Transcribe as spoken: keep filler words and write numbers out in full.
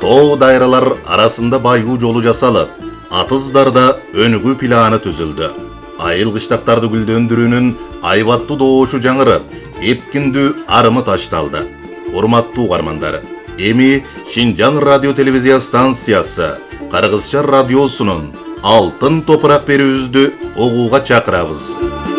Тоо дайралар арасында байгуу жолу жасалып, атыздарда өнүгүү планы түзүлдү. Айыл кыштактарды гүлдөндүрүүнүн айбаттуу доошу жаңырып, эпкиндүү арымы ташталды. Урматтуу угармандар, эми Шинжаң радио телевизия станциясы Кыргызча радиосунун алтын топурак берүүбүздү угууга чакырабыз.